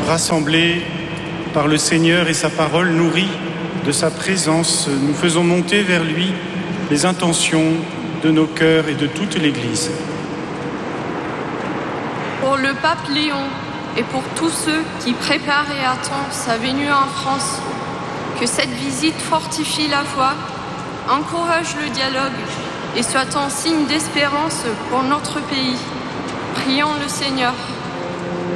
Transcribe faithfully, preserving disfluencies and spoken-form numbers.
Rassemblés par le Seigneur et sa parole, nourris de sa présence, nous faisons monter vers lui les intentions de nos cœurs et de toute l'Église. Pour le pape Léon et pour tous ceux qui préparent et attendent sa venue en France, que cette visite fortifie la foi, encourage le dialogue et soit un signe d'espérance pour notre pays. Prions le Seigneur.